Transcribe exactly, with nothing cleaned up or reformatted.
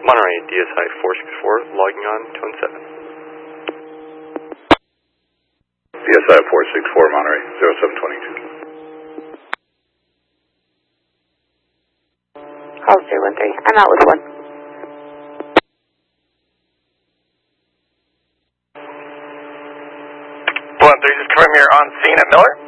Monterey, D S I four six four, logging on, tone seven. D S I four six four, Monterey, zero seven twenty-two. Call three one three, I'm out with one. one three, just confirm you're on scene at Miller.